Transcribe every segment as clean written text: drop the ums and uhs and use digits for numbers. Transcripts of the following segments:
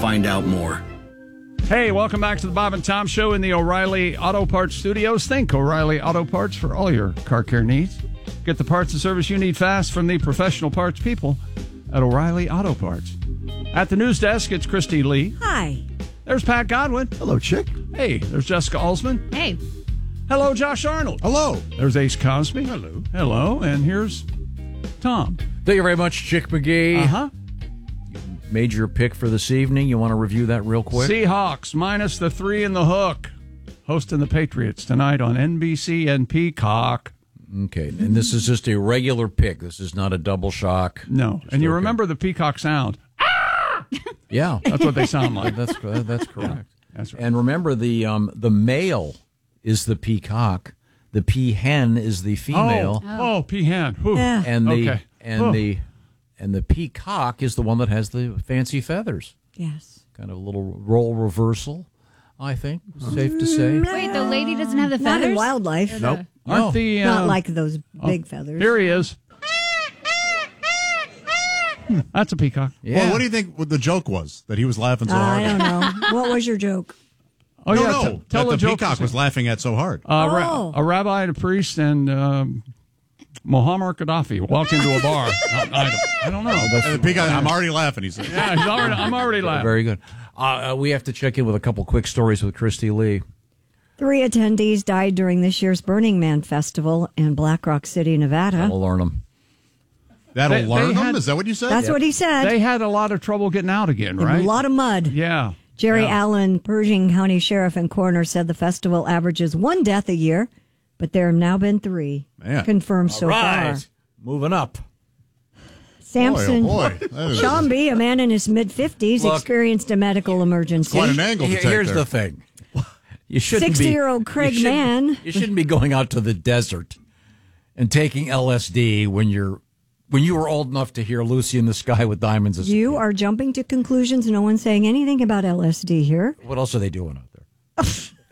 find out more. Hey, welcome back to the Bob and Tom Show in the O'Reilly Auto Parts Studios. Think O'Reilly Auto Parts for all your car care needs. Get the parts and service you need fast from the professional parts people at O'Reilly Auto Parts. At the news desk, it's Christy Lee. Hi. There's Pat Godwin. Hello, Chick. Hey, there's Jessica Alsman. Hey. Hello, Josh Arnold. Hello. There's Ace Cosby. Hello. Hello, and here's Tom. Thank you very much, Chick McGee. Uh-huh. Made your pick for this evening. You want to review that real quick? Seahawks minus the 3 in the hook. Hosting the Patriots tonight on NBC and Peacock. Okay, and this is just a regular pick. This is not a double shock. No, Just and you okay. remember the Peacock sound. Yeah, That's what they sound like. that's correct. That's right. And remember, the male is the peacock, the peahen is the female, peahen. Whew. Yeah. and the Okay. and the peacock is the one that has the fancy feathers. Yes. Kind of a little role reversal, I think. Safe to say. Wait, the lady doesn't have the Not feathers? in wildlife. Nope. No. Aren't the Not like those big feathers. Here he is. That's a peacock. Yeah. Well, what do you think the joke was? That he was laughing so I hard? don't know. What was your joke? Oh no, yeah, no. tell that the the joke. peacock was laughing at so hard. A rabbi, a priest, and Muammar Gaddafi walk into a bar. I don't know. And the peacock, I'm already laughing, he said. Yeah, I'm already laughing. Very good. We have to check in with a couple quick stories with Christy Lee. 3 attendees died during this year's Burning Man Festival in Black Rock City, Nevada. We'll learn them. That'll They learn had- them? Is that what you said? That's what he said. They had a lot of trouble getting out again, In right? a lot of mud. Yeah. Jerry Yeah. Allen, Pershing County Sheriff and Coroner, said the festival averages 1 death a year, but there have now been 3 Man. confirmed so far. Moving up. Samson Boy, oh boy. That is Shambi, a man in his mid-50s, Look, experienced a medical emergency. quite an angle to take Here's there. the thing. You shouldn't 60-year-old Craig Mann. You shouldn't be going out to the desert and taking LSD when you were old enough to hear Lucy in the Sky with Diamonds. as a You kid. are jumping to conclusions. No one's saying anything about LSD here. What else are they doing out there?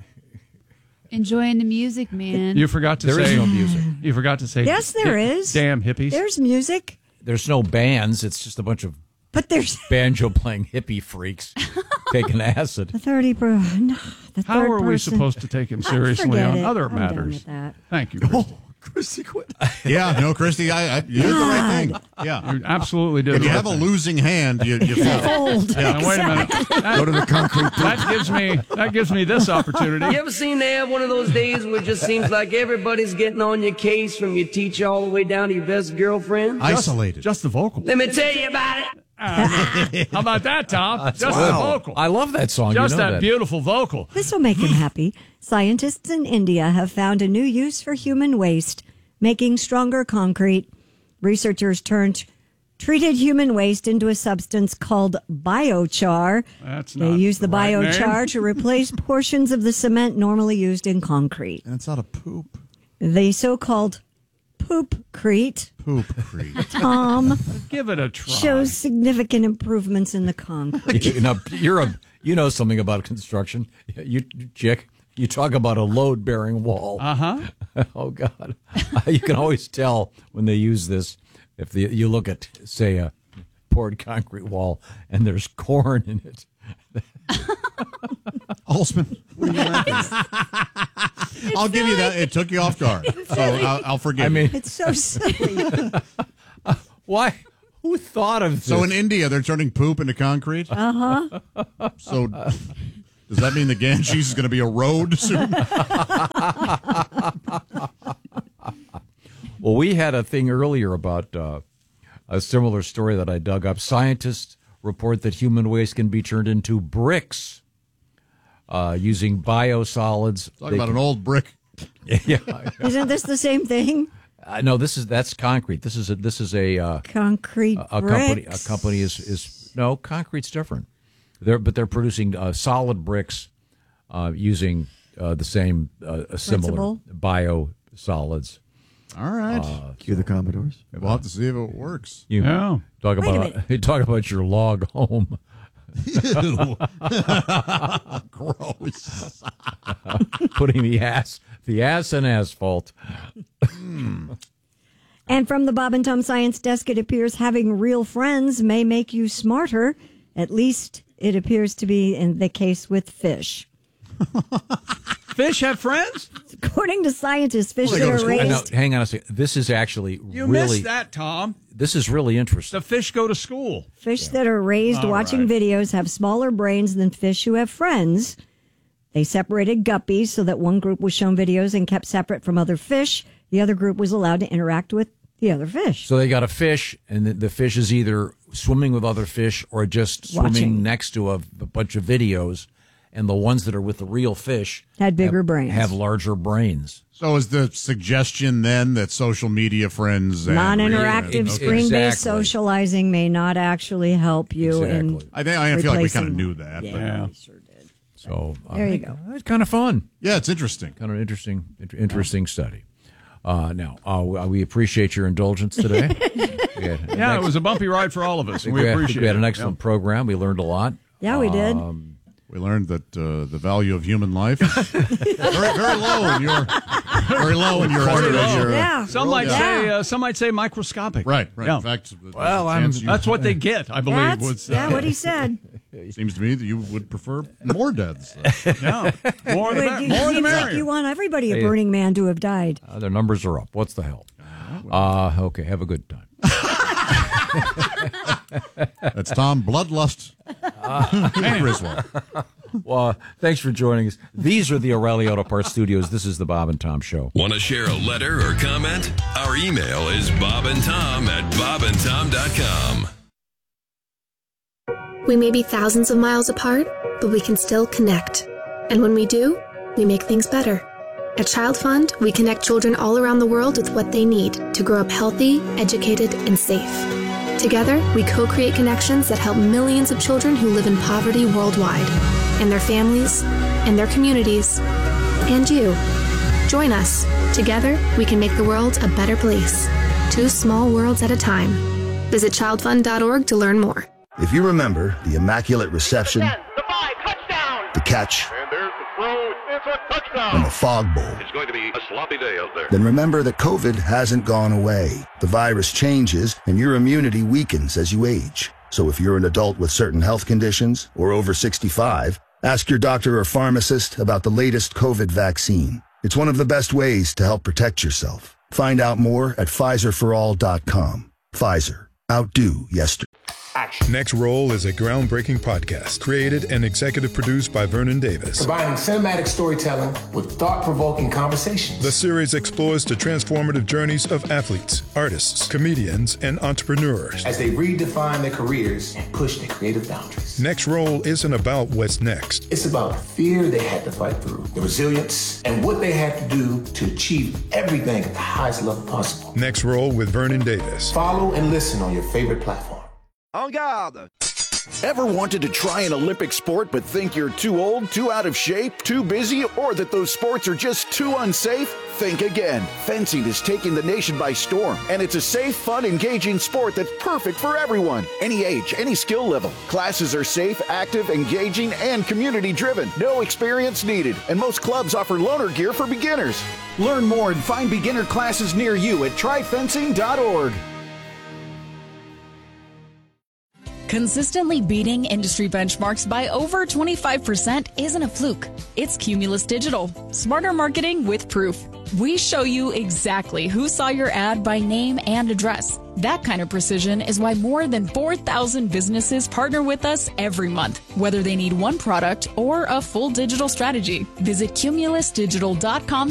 Enjoying the music, man. You forgot to There say is no music. You forgot to say. Yes, there is. Damn hippies. There's music, There's no bands. It's just a bunch of but there's banjo playing hippie freaks taking acid. the 30 no, the How third are we person. supposed to take him seriously Forget on it. other I'm done matters? with that. Thank you, Christy. Christy quit. Yeah, no, Christy, you did the right thing. Yeah. You absolutely did. If the you right have a thing. losing hand, you fall. Old. Now, wait a minute. Go to the concrete. That gives me this opportunity. You ever seem to have one of those days where it just seems like everybody's getting on your case from your teacher all the way down to your best girlfriend? Isolated. Just the vocal. Let me tell you about it. How about that, Tom? Just the vocal. I love that song. Just you know that beautiful vocal. This will make him happy. Scientists in India have found a new use for human waste, making stronger concrete. Researchers turned treated human waste into a substance called biochar. That's They not use the right biochar name. to replace portions of the cement normally used in concrete. And it's not a poop. The so-called poopcrete, Tom, Give it a try. shows significant improvements in the concrete. You know something about construction. You, Chick, you talk about a load-bearing wall. Uh-huh. Oh, God. You can always tell when they use this. If you look at, say, a poured concrete wall and there's corn in it. Alsman, what are you laughing? I'll give you that. It took you off guard. So I'll forgive I mean, It's so silly. why? Who thought of this? So in India, they're turning poop into concrete? Uh-huh. So does that mean the Ganges is going to be a road soon? Well, we had a thing earlier about a similar story that I dug up. Scientists report that human waste can be turned into bricks using biosolids. Talk about an old brick. Yeah. Isn't this the same thing? No, that's concrete. This is a Concrete company. A bricks. company is no, concrete's different. They're producing solid bricks using the same similar Principle. biosolids. All right. Cue the Commodores. We'll have to see if it works. You Yeah. talk Wait a about minute. you talk about your log home. Gross. Putting the ass in asphalt. And from the Bob and Tom Science Desk, it appears having real friends may make you smarter. At least it appears to be in the case with fish. Fish have friends? According to scientists, fish Well, they that go to are school. raised... Hang on a second. This is actually You really missed that, Tom. This is really interesting. The fish go to school. Fish that are raised watching videos have smaller brains than fish who have friends. They separated guppies so that one group was shown videos and kept separate from other fish. The other group was allowed to interact with the other fish. So they got a fish, and the fish is either swimming with other fish or just swimming Watching. next to a bunch of videos. And the ones that are with the real fish Had bigger brains. Have larger brains. So is the suggestion then that social media friends and Non-interactive Ex- screen-based exactly. socializing may not actually help you in Exactly. I feel like we replacing kind of knew them. that. Yeah, But Yeah. we sure did. So There you go. It's kind of fun. yeah, it's interesting. Kind of interesting study. Now, we appreciate your indulgence today. Yeah, it was a bumpy ride for all of us. And we I think appreciate it. we had an excellent program. We learned a lot. Yeah, we did. We learned that the value of human life is very low in your Yeah. Some might say microscopic. Right. Yeah. In fact, Well, That's what they get, I believe. That's what he said. seems to me that you would prefer more deaths. Yeah. More the It more the seems like merrier. you want everybody at Burning Man to have died. Their numbers are up. What's the hell? Okay, have a good time. That's Tom Bloodlust Griswold. Well, thanks for joining us. These are the O'Reilly Auto Parts Studios. This is the Bob and Tom Show. Want to share a letter or comment? Our email is bobandtom@bobandtom.com. We may be thousands of miles apart, but we can still connect. And when we do, we make things better. At Child Fund, we connect children all around the world with what they need to grow up healthy, educated, and safe. Together, we co-create connections that help millions of children who live in poverty worldwide, and their families, and their communities, and you. Join us. Together, we can make the world a better place. 2 small worlds at a time. Visit childfund.org to learn more. If you remember the Immaculate Reception, the catch, and the fog bowl, It's going to be a sloppy day out there. then remember that COVID hasn't gone away. The virus changes and your immunity weakens as you age. So if you're an adult with certain health conditions or over 65, ask your doctor or pharmacist about the latest COVID vaccine. It's one of the best ways to help protect yourself. Find out more at PfizerForAll.com. Pfizer. Outdo yesterday. Next Roll is a groundbreaking podcast created and executive produced by Vernon Davis. Combining cinematic storytelling with thought-provoking conversations. The series explores the transformative journeys of athletes, artists, comedians, and entrepreneurs. As they redefine their careers and push their creative boundaries. Next Roll isn't about what's next. It's about the fear they had to fight through, the resilience, and what they had to do to achieve everything at the highest level possible. Next Roll with Vernon Davis. Follow and listen on your favorite platform. En garde! Ever wanted to try an Olympic sport but think you're too old, too out of shape, too busy, or that those sports are just too unsafe? Think again. Fencing is taking the nation by storm, and it's a safe, fun, engaging sport that's perfect for everyone. Any age, any skill level. Classes are safe, active, engaging, and community-driven. No experience needed, and most clubs offer loaner gear for beginners. Learn more and find beginner classes near you at tryfencing.org. Consistently beating industry benchmarks by over 25% isn't a fluke. It's Cumulus Digital. Smarter marketing with proof. We show you exactly who saw your ad by name and address. That kind of precision is why more than 4,000 businesses partner with us every month, whether they need one product or a full digital strategy. Visit cumulusdigital.com